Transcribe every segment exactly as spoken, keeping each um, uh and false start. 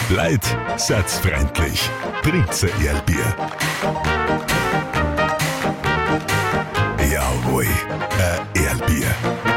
Leid, seid's freundlich. Trinkt's ein Erlbier. Jawohl, ein Erlbier.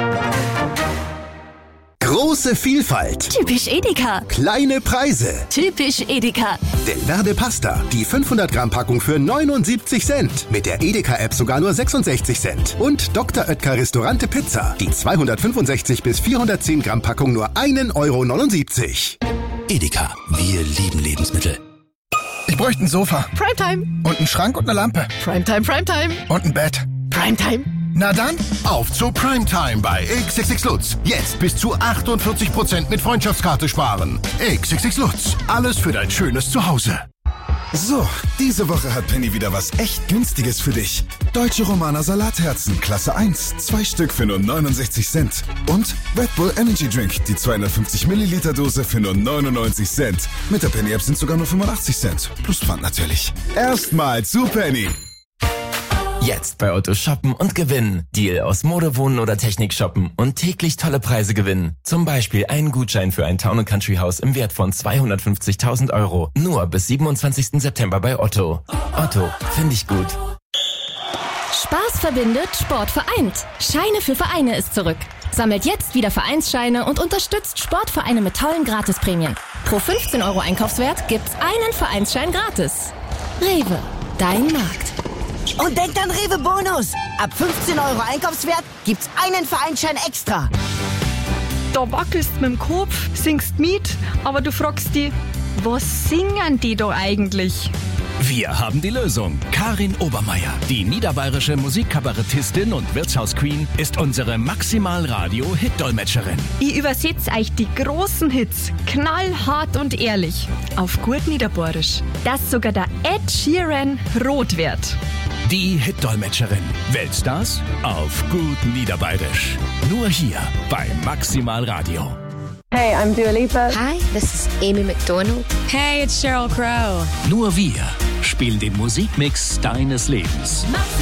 Große Vielfalt. Typisch Edeka. Kleine Preise. Typisch Edeka. Delverde Pasta. Die fünfhundert Gramm Packung für neunundsiebzig Cent. Mit der Edeka-App sogar nur sechsundsechzig Cent. Und Doktor Oetker Restaurante Pizza. Die zweihundertfünfundsechzig bis vierhundertzehn Gramm Packung nur ein Euro neunundsiebzig. Edeka. Wir lieben Lebensmittel. Ich bräuchte ein Sofa. Primetime. Und einen Schrank und eine Lampe. Primetime, Primetime. Und ein Bett. Primetime. Na dann, auf zu Primetime bei X X X Lutz. Jetzt bis zu achtundvierzig Prozent mit Freundschaftskarte sparen. X X X Lutz. Alles für dein schönes Zuhause. So, diese Woche hat Penny wieder was echt Günstiges für dich. Deutsche Romaner Salatherzen, Klasse eins, zwei Stück für nur neunundsechzig Cent. Und Red Bull Energy Drink, die zweihundertfünfzig Milliliter Dose für nur neunundneunzig Cent. Mit der Penny App sind sogar nur fünfundachtzig Cent. Plus Pfand natürlich. Erstmal zu Penny. Jetzt bei Otto shoppen und gewinnen. Deal aus Mode, Wohnen oder Technik shoppen und täglich tolle Preise gewinnen. Zum Beispiel einen Gutschein für ein Town and Country Haus im Wert von zweihundertfünfzigtausend Euro. Nur bis siebenundzwanzigsten September bei Otto. Otto, finde ich gut. Spaß verbindet, Sport vereint. Scheine für Vereine ist zurück. Sammelt jetzt wieder Vereinsscheine und unterstützt Sportvereine mit tollen Gratisprämien. Pro fünfzehn Euro Einkaufswert gibt's einen Vereinsschein gratis. Rewe, dein Markt. Und denkt an Rewe Bonus. Ab fünfzehn Euro Einkaufswert gibt's einen Vereinsschein extra. Da wackelst mit dem Kopf, singst mit, aber du fragst dich, was singen die da eigentlich? Wir haben die Lösung. Karin Obermeier, die niederbayerische Musikkabarettistin und Wirtshausqueen, ist unsere Maximal-Radio-Hit-Dolmetscherin. Ich übersetze euch die großen Hits knallhart und ehrlich auf gut Niederbayerisch, dass sogar der Ed Sheeran rot wird. Die Hit-Dolmetscherin. Weltstars auf gut Niederbayerisch. Nur hier bei Maximal Radio. Hey, I'm Dua Lipa. Hi, this is Amy McDonald. Hey, it's Sheryl Crow. Nur wir spielen den Musikmix deines Lebens.